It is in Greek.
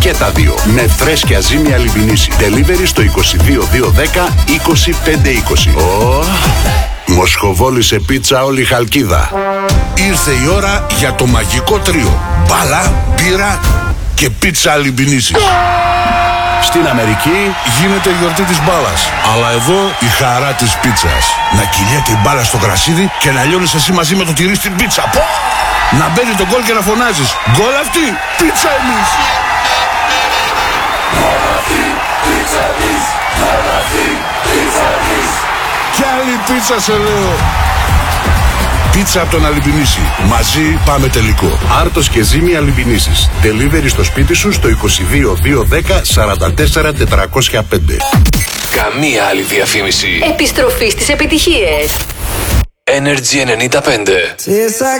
Και τα δύο με φρέσκια ζύμη Αλυμπινίση. Delivery στο 22210 2520. Μοσχοβόλησε πίτσα όλη η Χαλκίδα. Ήρθε η ώρα για το μαγικό τρίο. Μπάλα, μπύρα και πίτσα Αλυμπινίση. Στην Αμερική γίνεται η γιορτή της μπάλας. Αλλά εδώ η χαρά της πίτσας. Να κυλιέται η μπάλα στο γρασίδι και να λιώνεις εσύ μαζί με το τυρί στην πίτσα. Να μπαίνει το γκολ και να φωνάζεις: γκολ αυτή, πίτσα εμείς. Κι άλλη πίτσα σε λέω. Πίτσα από τον Αλυμπινίση. Μαζί πάμε τελικό. Άρτος και ζύμη Αλυμπινίσης. Delivery στο σπίτι σου στο 22210 44 405. Καμία άλλη διαφήμιση. Επιστροφή στις επιτυχίες. Energy 95.